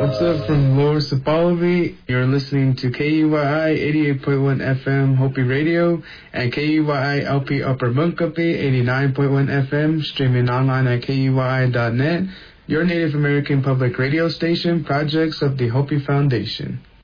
What's up from Lower Sapolowy? You're listening to KUYI 88.1 FM Hopi Radio and KUYI LP Upper Bunkapi 89.1 FM, streaming online at KUYI.net, your Native American public radio station, projects of the Hopi Foundation.